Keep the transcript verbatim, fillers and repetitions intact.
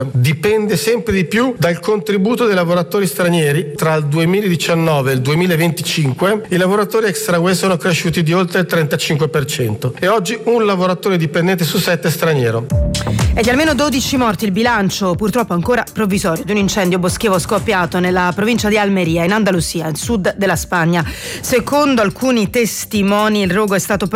Dipende sempre di più dal contributo dei lavoratori stranieri. Tra il duemiladiciannove e il duemilaventicinque i lavoratori extra U E sono cresciuti di oltre il trentacinque per cento e oggi un lavoratore dipendente su sette è straniero. E di almeno dodici morti il bilancio, purtroppo ancora provvisorio, di un incendio boschivo scoppiato nella provincia di Almeria, in Andalusia, in sud della Spagna. Secondo alcuni testimoni il rogo è stato